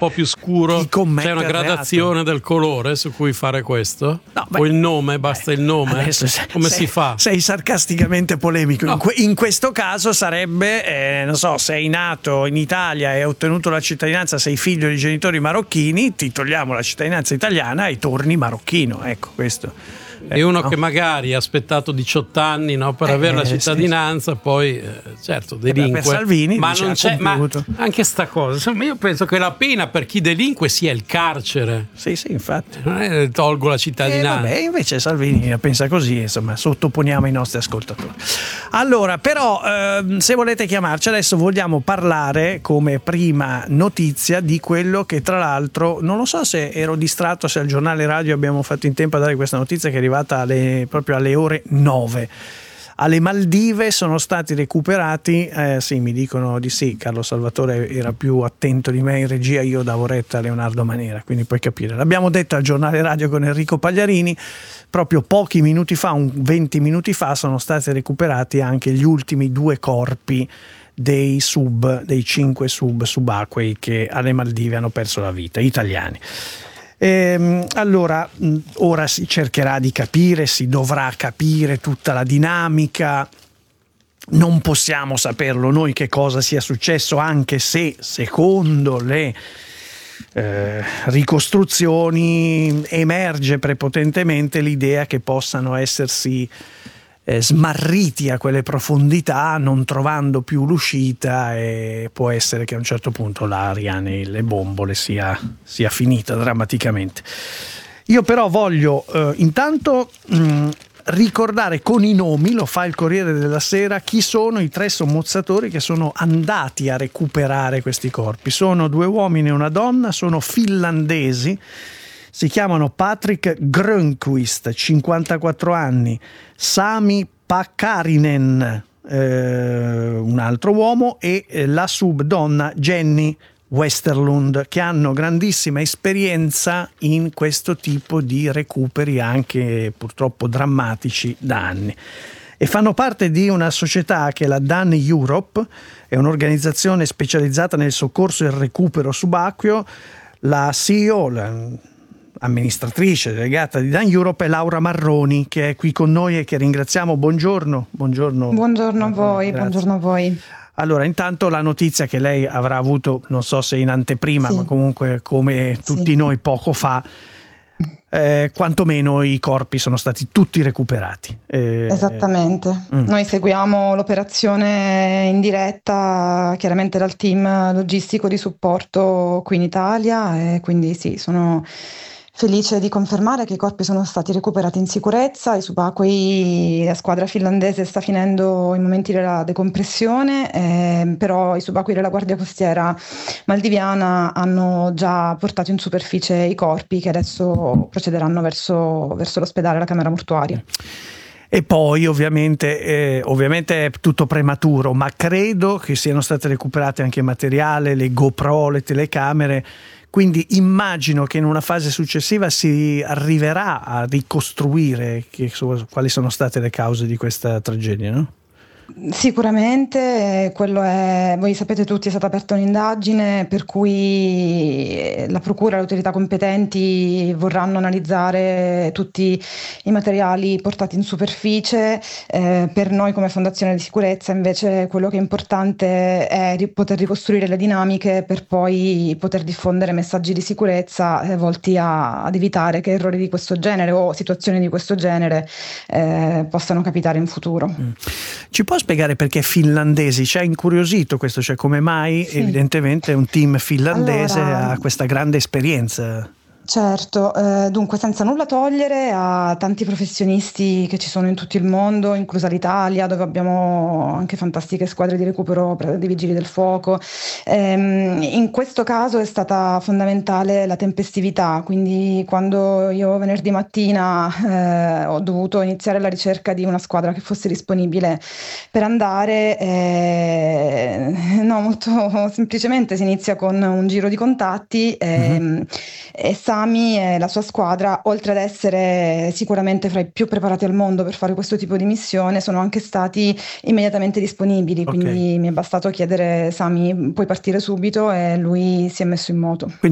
po' più scuro, c'è una gradazione del colore su cui fare questo? No, o il nome, basta il nome? Come si fa? Sei sarcasticamente polemico. No. In questo caso sarebbe, non so, sei nato in Italia e hai ottenuto la cittadinanza, sei figlio di genitori marocchini, ti togliamo la cittadinanza italiana e torni marocchino, ecco questo. E uno che magari ha aspettato 18 anni, no, per avere la cittadinanza, poi certo delinque, per Salvini, ma non c'è, ma anche sta cosa, insomma, io penso che la pena per chi delinque sia il carcere. Sì, infatti. Non è tolgo la cittadinanza. Invece Salvini pensa così, insomma, sottoponiamo i nostri ascoltatori. Allora, però, se volete chiamarci adesso, vogliamo parlare come prima notizia di quello che, tra l'altro, non lo so se ero distratto, se al giornale radio abbiamo fatto in tempo a dare questa notizia, che è arrivata proprio alle ore 9. Alle Maldive sono stati recuperati, sì, mi dicono di sì, Carlo Salvatore era più attento di me in regia, io davo retta a Leonardo Manera, quindi puoi capire. L'abbiamo detto al giornale radio con Enrico Pagliarini, proprio pochi minuti fa, 20 minuti fa, sono stati recuperati anche gli ultimi 2 corpi dei 5 subacquei che alle Maldive hanno perso la vita, italiani. Allora, ora si cercherà di capire, si dovrà capire tutta la dinamica. Non possiamo saperlo noi che cosa sia successo, anche se secondo le ricostruzioni emerge prepotentemente l'idea che possano essersi smarriti a quelle profondità, non trovando più l'uscita, e può essere che a un certo punto l'aria nelle bombole sia finita drammaticamente. Io però voglio intanto ricordare con i nomi, lo fa il Corriere della Sera, chi sono i 3 sommozzatori che sono andati a recuperare questi corpi. Sono 2 uomini e una donna, sono finlandesi. Si chiamano Patrick Grönqvist, 54 anni, Sami Pakarinen, un altro uomo, e la subdonna Jenny Westerlund, che hanno grandissima esperienza in questo tipo di recuperi, anche purtroppo drammatici, da anni. E fanno parte di una società che è la Dan Europe, è un'organizzazione specializzata nel soccorso e il recupero subacqueo. La CEO, amministratrice delegata di Dan Europe, è Laura Marroni, che è qui con noi e che ringraziamo. Buongiorno a voi. Buongiorno a voi. Allora, intanto la notizia che lei avrà avuto, non so se in anteprima, sì, ma comunque come tutti noi poco fa, quantomeno i corpi sono stati tutti recuperati. Esattamente. Noi seguiamo l'operazione in diretta, chiaramente dal team logistico di supporto qui in Italia, e quindi sì, sono felice di confermare che i corpi sono stati recuperati in sicurezza. I subacquei, la squadra finlandese sta finendo i momenti della decompressione, però i subacquei della Guardia Costiera maldiviana hanno già portato in superficie i corpi, che adesso procederanno verso l'ospedale, la camera mortuaria. E poi ovviamente è tutto prematuro, ma credo che siano state recuperate anche materiale, le GoPro, le telecamere. Quindi immagino che in una fase successiva si arriverà a ricostruire quali sono state le cause di questa tragedia, no? Sicuramente, voi sapete tutti, è stata aperta un'indagine per cui la procura e le autorità competenti vorranno analizzare tutti i materiali portati in superficie. Per noi come Fondazione di Sicurezza invece quello che è importante è poter ricostruire le dinamiche per poi poter diffondere messaggi di sicurezza volti ad evitare che errori di questo genere o situazioni di questo genere possano capitare in futuro. Ci può spiegare perché finlandesi? Ci ha incuriosito questo, cioè come mai evidentemente un team finlandese ha questa grande esperienza? Certo, dunque senza nulla togliere a tanti professionisti che ci sono in tutto il mondo, inclusa l'Italia, dove abbiamo anche fantastiche squadre di recupero dei vigili del fuoco. In questo caso è stata fondamentale la tempestività, quindi quando io venerdì mattina ho dovuto iniziare la ricerca di una squadra che fosse disponibile per andare, molto semplicemente si inizia con un giro di contatti e Sami e la sua squadra, oltre ad essere sicuramente fra i più preparati al mondo per fare questo tipo di missione, sono anche stati immediatamente disponibili, quindi mi è bastato chiedere: Sami, puoi partire subito? E lui si è messo in moto.